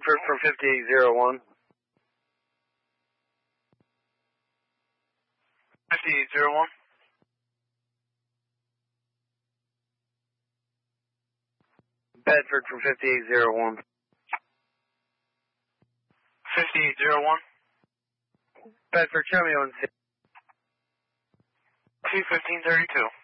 for 5801. 5801. Bedford for 5801. 5801. Bedford, show me on 21532.